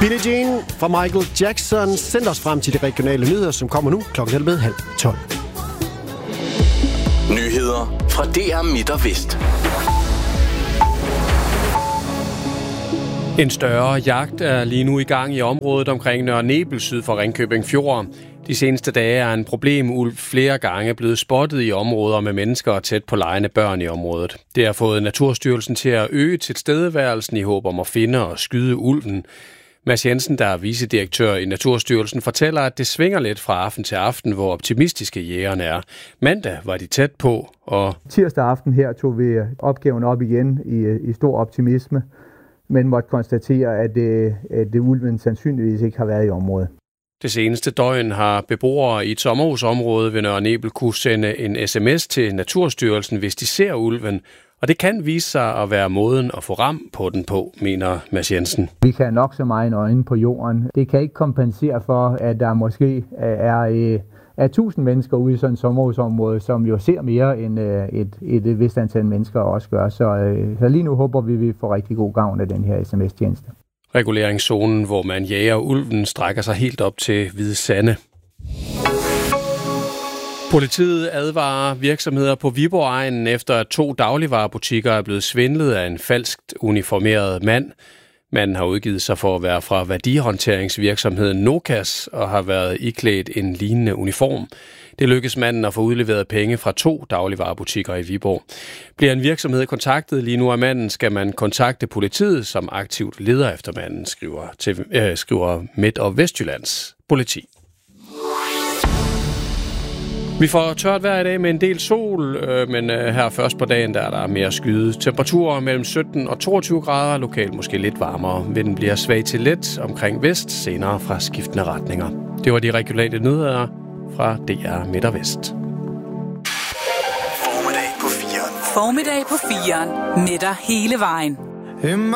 Billie Jean fra Michael Jackson sender os frem til de regionale nyheder, som kommer nu klokken 11:30. Nyheder fra DR Midt og Vest. En større jagt er lige nu i gang i området omkring Nørre Nebel syd for Ringkøbing Fjord. De seneste dage er en problemulv flere gange blevet spottet i områder med mennesker og tæt på legende børn i området. Det har fået Naturstyrelsen til at øge tilstedeværelsen i håb om at finde og skyde ulven. Mads Jensen, der er vicedirektør i Naturstyrelsen, fortæller, at det svinger lidt fra aften til aften, hvor optimistiske jægerne er. Mandag var de tæt på, og tirsdag aften her tog vi opgaven op igen i stor optimisme, men måtte konstatere, at ulven sandsynligvis ikke har været i området. Det seneste døgn har beboere i et sommerhusområde ved Nørre Nebel kunne sende en sms til Naturstyrelsen, hvis de ser ulven. Og det kan vise sig at være måden at få ram på den på, mener Mads Jensen. Vi kan nok så meget øjne på jorden. Det kan ikke kompensere for, at der måske er 1000 mennesker ude i sådan et sommerhusområde, som jo ser mere end et vist antal mennesker også gør. Så lige nu håber vi, at vi får rigtig god gavn af den her sms-tjeneste. Reguleringszonen, hvor man jager ulven, strækker sig helt op til Hvide Sande. Politiet advarer virksomheder på Viborg-egnen efter, at 2 dagligvarebutikker er blevet svindlet af en falskt uniformeret mand. Manden har udgivet sig for at være fra værdihåndteringsvirksomheden Nokas og har været iklædt en lignende uniform. Det lykkedes manden at få udleveret penge fra 2 dagligvarebutikker i Viborg. Bliver en virksomhed kontaktet lige nu af manden, skal man kontakte politiet, som aktivt leder efter manden, skriver Midt- og Vestjyllands politi. Vi får tørt vejr i dag med en del sol, men her først på dagen der er der mere skyde. Temperaturer mellem 17 og 22 grader, lokalt måske lidt varmere. Vinden bliver svag til let omkring vest, senere fra skiftende retninger. Det var de regionale nyheder fra DR Midt og Vest. Formiddag på 4'eren. Formiddag på 4'eren. Med dig hele vejen.